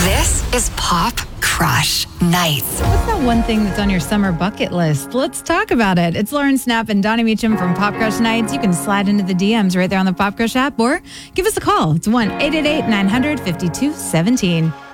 This is Pop Crush Nights. What's that one thing that's on your summer bucket list? Let's talk about it. It's Lauren Snap and Donnie Meacham from Pop Crush Nights. You can slide into the DMs right there on the Pop Crush app or give us a call. It's 1-888-900-5217.